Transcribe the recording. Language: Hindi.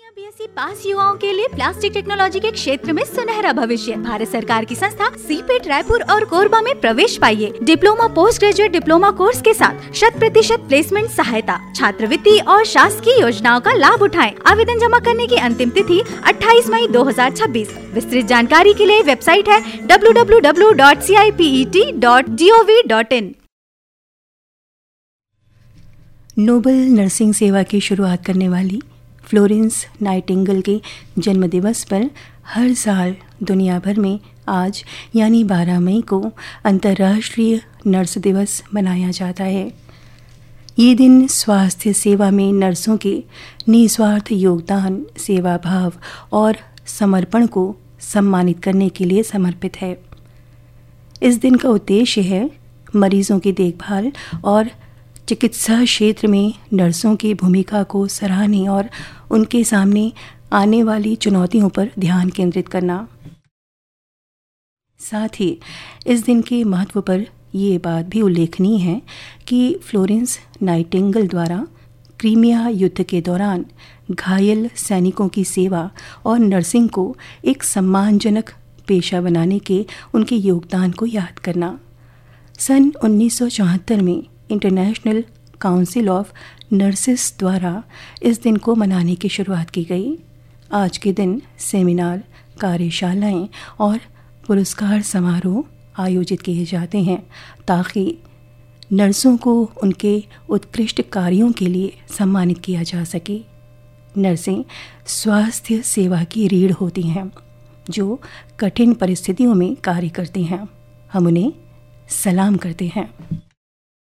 बीएससी पास युवाओं के लिए प्लास्टिक टेक्नोलॉजी के क्षेत्र में सुनहरा भविष्य। भारत सरकार की संस्था सीपेट रायपुर और कोरबा में प्रवेश पाइए। Diploma, post graduate diploma course के साथ 100% प्लेसमेंट सहायता, छात्रवृत्ति और शासकीय योजनाओं का लाभ उठाएं। आवेदन जमा करने की अंतिम तिथि 28 मई 2026। विस्तृत जानकारी के लिए वेबसाइट है www.cipet.gov.in। नोबल नर्सिंग सेवा की शुरुआत करने वाली फ्लोरेंस नाइटिंगेल के जन्मदिवस पर हर साल दुनिया भर में आज यानी 12 मई को अंतर्राष्ट्रीय नर्स दिवस मनाया जाता है। ये दिन स्वास्थ्य सेवा में नर्सों के निस्वार्थ योगदान, सेवा भाव और समर्पण को सम्मानित करने के लिए समर्पित है। इस दिन का उद्देश्य है मरीजों की देखभाल और चिकित्सा क्षेत्र में नर्सों की भूमिका को सराहने और उनके सामने आने वाली चुनौतियों पर ध्यान केंद्रित करना। साथ ही इस दिन के महत्व पर ये बात भी उल्लेखनीय है कि फ्लोरेंस नाइटिंगेल द्वारा क्रीमिया युद्ध के दौरान घायल सैनिकों की सेवा और नर्सिंग को एक सम्मानजनक पेशा बनाने के उनके योगदान को याद करना। सन 1974 में इंटरनेशनल काउंसिल ऑफ नर्सेस द्वारा इस दिन को मनाने की शुरुआत की गई। आज के दिन सेमिनार, कार्यशालाएं और पुरस्कार समारोह आयोजित किए जाते हैं ताकि नर्सों को उनके उत्कृष्ट कार्यों के लिए सम्मानित किया जा सके। नर्सें स्वास्थ्य सेवा की रीढ़ होती हैं जो कठिन परिस्थितियों में कार्य करती हैं। हम उन्हें सलाम करते हैं।